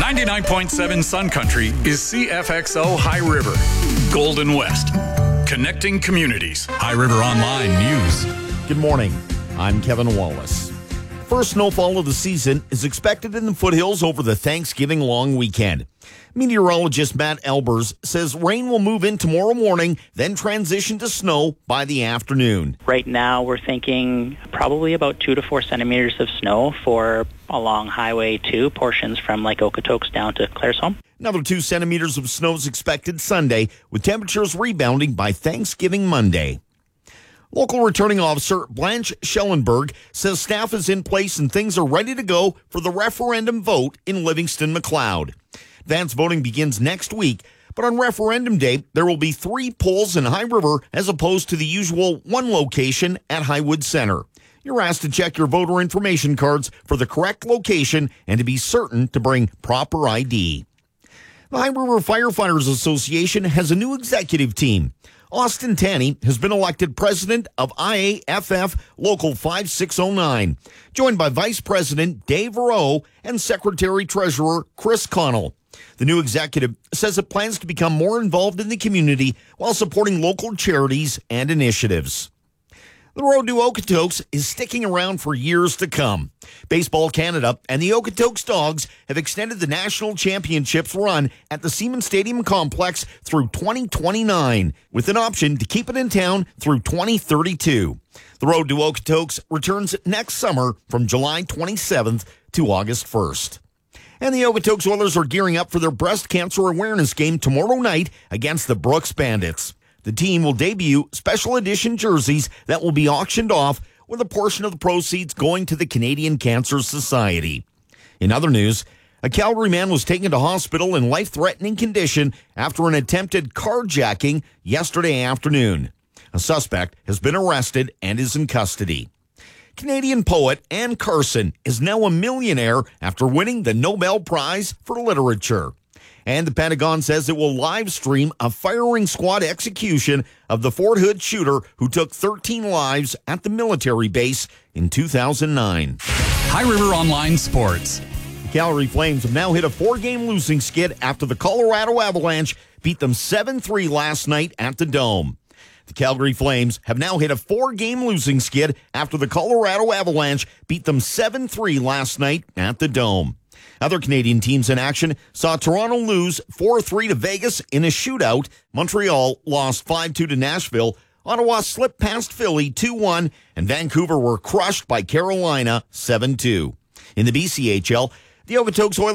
99.7 Sun Country is CFXO High River, Golden West, connecting communities. High River Online News. Good morning. I'm Kevin Wallace. First snowfall of the season is expected in the foothills over the Thanksgiving long weekend. Meteorologist Matt Albers says rain will move in tomorrow morning, then transition to snow by the afternoon. Right now, we're thinking probably about 2 to 4 centimeters of snow for along Highway 2, portions from Lake Okotoks down to Claresholm. Another 2 centimeters of snow is expected Sunday, with temperatures rebounding by Thanksgiving Monday. Local returning officer Blanche Schellenberg says staff is in place and things are ready to go for the referendum vote in Livingston-McLeod. Advance voting begins next week, but on referendum day, there will be 3 polls in High River as opposed to the usual 1 location at Highwood Center. You're asked to check your voter information cards for the correct location and to be certain to bring proper ID. The High River Firefighters Association has a new executive team. Austin Tanney has been elected president of IAFF Local 5609, joined by Vice President Dave Rowe and Secretary-Treasurer Chris Connell. The new executive says it plans to become more involved in the community while supporting local charities and initiatives. The Road to Okotoks is sticking around for years to come. Baseball Canada and the Okotoks Dogs have extended the national championships run at the Seaman Stadium complex through 2029, with an option to keep it in town through 2032. The Road to Okotoks returns next summer from July 27th to August 1st. And the Okotoks Oilers are gearing up for their breast cancer awareness game tomorrow night against the Brooks Bandits. The team will debut special edition jerseys that will be auctioned off, with a portion of the proceeds going to the Canadian Cancer Society. In other news, a Calgary man was taken to hospital in life-threatening condition after an attempted carjacking yesterday afternoon. A suspect has been arrested and is in custody. Canadian poet Anne Carson is now a millionaire after winning the Nobel Prize for Literature. And the Pentagon says it will live stream a firing squad execution of the Fort Hood shooter who took 13 lives at the military base in 2009. High River Online Sports. The Calgary Flames have now hit a 4-game losing skid after the Colorado Avalanche beat them 7-3 last night at the Dome. The Calgary Flames have now hit a 4-game losing skid after the Colorado Avalanche beat them 7-3 last night at the Dome. Other Canadian teams in action saw Toronto lose 4-3 to Vegas in a shootout. Montreal lost 5-2 to Nashville. Ottawa slipped past Philly 2-1, and Vancouver were crushed by Carolina 7-2. In the BCHL, the Okotoks Oilers